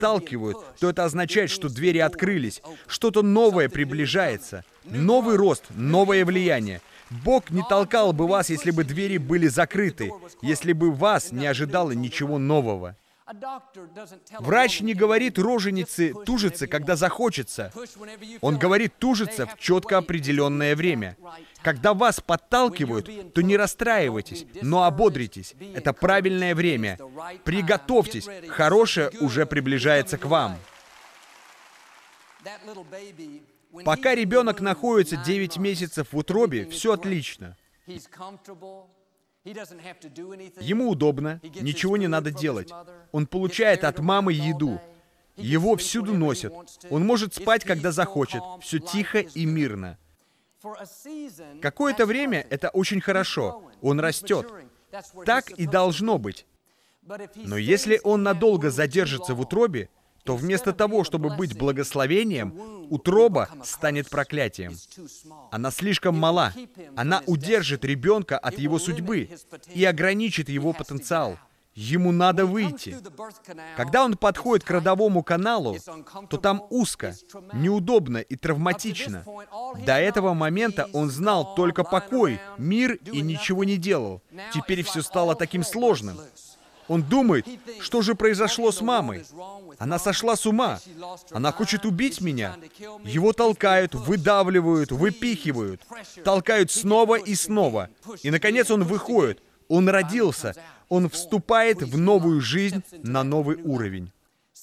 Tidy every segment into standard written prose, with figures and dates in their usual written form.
подталкивают, то это означает, что двери открылись, что-то новое приближается, новый рост, новое влияние. Бог не толкал бы вас, если бы двери были закрыты, если бы вас не ожидало ничего нового. Врач не говорит роженице тужиться, когда захочется. Он говорит тужиться в четко определенное время. Когда вас подталкивают, то не расстраивайтесь, но ободритесь. Это правильное время. Приготовьтесь, хорошее уже приближается к вам. Пока ребенок находится 9 месяцев в утробе, все отлично. Ему удобно, ничего не надо делать. Он получает от мамы еду. Его всюду носят. Он может спать, когда захочет. Все тихо и мирно. Какое-то время это очень хорошо. Он растет. Так и должно быть. Но если он надолго задержится в утробе, то вместо того, чтобы быть благословением, утроба станет проклятием. Она слишком мала. Она удержит ребенка от его судьбы и ограничит его потенциал. Ему надо выйти. Когда он подходит к родовому каналу, то там узко, неудобно и травматично. До этого момента он знал только покой, мир и ничего не делал. Теперь все стало таким сложным. Он думает, что же произошло с мамой? Она сошла с ума. Она хочет убить меня. Его толкают, выдавливают, выпихивают. Толкают снова и снова. И, наконец, он выходит. Он родился. Он вступает в новую жизнь на новый уровень.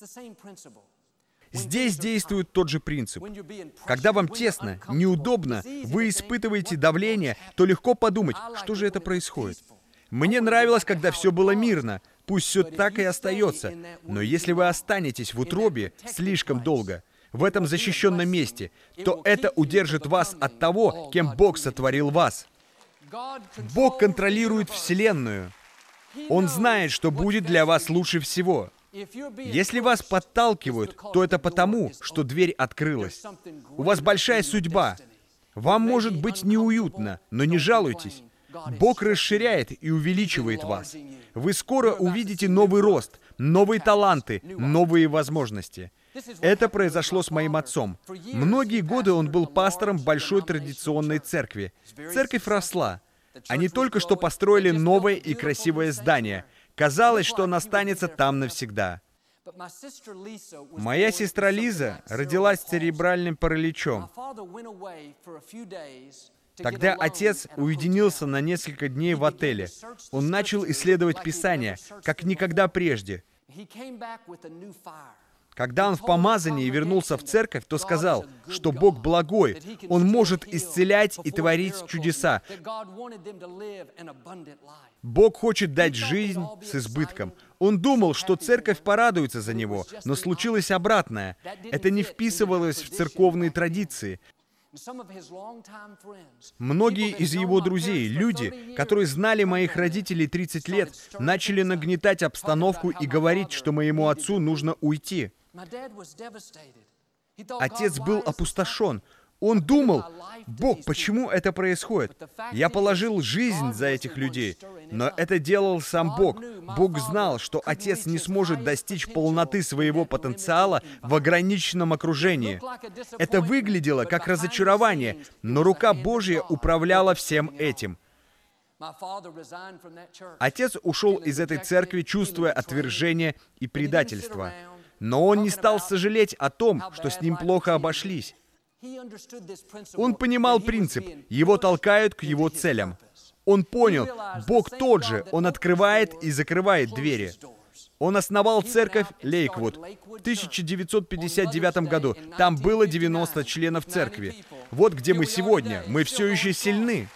Здесь действует тот же принцип. Когда вам тесно, неудобно, вы испытываете давление, то легко подумать, что же это происходит. Мне нравилось, когда все было мирно. Пусть все так и остается. Но если вы останетесь в утробе слишком долго, в этом защищенном месте, то это удержит вас от того, кем Бог сотворил вас. Бог контролирует Вселенную. Он знает, что будет для вас лучше всего. Если вас подталкивают, то это потому, что дверь открылась. У вас большая судьба. Вам может быть неуютно, но не жалуйтесь. Бог расширяет и увеличивает вас. Вы скоро увидите новый рост, новые таланты, новые возможности. Это произошло с моим отцом. Многие годы он был пастором большой традиционной церкви. Церковь росла. Они только что построили новое и красивое здание. Казалось, что он останется там навсегда. Моя сестра Лиза родилась с церебральным параличом. Тогда отец уединился на несколько дней в отеле. Он начал исследовать Писание, как никогда прежде. Когда он в помазании вернулся в церковь, то сказал, что Бог благой, Он может исцелять и творить чудеса. Бог хочет дать жизнь с избытком. Он думал, что церковь порадуется за него, но случилось обратное. Это не вписывалось в церковные традиции. Многие из его друзей, люди, которые знали моих родителей 30 лет, начали нагнетать обстановку и говорить, что моему отцу нужно уйти. Отец был опустошен. Он думал, Бог, почему это происходит? Я положил жизнь за этих людей, но это делал сам Бог. Бог знал, что отец не сможет достичь полноты своего потенциала в ограниченном окружении. Это выглядело как разочарование, но рука Божья управляла всем этим. Отец ушел из этой церкви, чувствуя отвержение и предательство. Но он не стал сожалеть о том, что с ним плохо обошлись. Он понимал принцип, его толкают к его целям. Он понял, Бог тот же, Он открывает и закрывает двери. Он основал церковь Лейквуд в 1959 году. Там было 90 членов церкви. Вот где мы сегодня. Мы все еще сильны.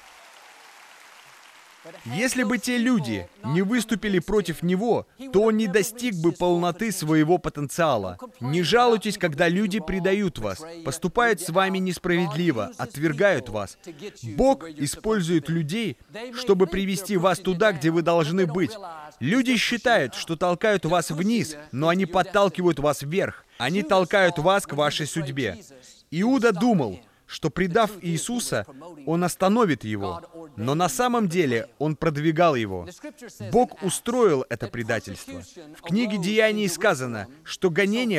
Если бы те люди не выступили против него, то он не достиг бы полноты своего потенциала. Не жалуйтесь, когда люди предают вас, поступают с вами несправедливо, отвергают вас. Бог использует людей, чтобы привести вас туда, где вы должны быть. Люди считают, что толкают вас вниз, но они подталкивают вас вверх. Они толкают вас к вашей судьбе. Иуда думал, что, предав Иисуса, он остановит его. Но на самом деле он продвигал его. Бог устроил это предательство. В книге Деяний сказано, что гонения